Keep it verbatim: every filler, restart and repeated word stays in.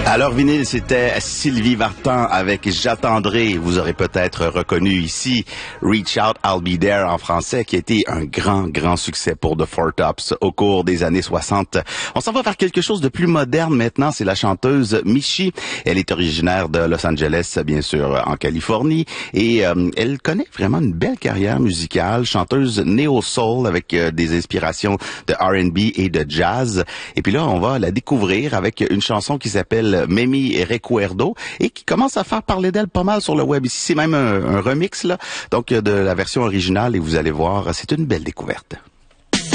Alors, vinyle, c'était Sylvie Vartan avec J'attendrai. Vous aurez peut-être reconnu ici Reach Out, I'll Be There en français, qui a été un grand, grand succès pour The Four Tops au cours des années soixante. On s'en va vers quelque chose de plus moderne maintenant. C'est la chanteuse Michie. Elle est originaire de Los Angeles, bien sûr, en Californie. Et euh, elle connaît vraiment une belle carrière musicale. Chanteuse néo-soul avec euh, des inspirations de R and B et de jazz. Et puis là, on va la découvrir avec une chanson qui s'appelle Memi Recuerdo et qui commence à faire parler d'elle pas mal sur le web. Ici, c'est même un, un remix là, donc de la version originale et vous allez voir, c'est une belle découverte.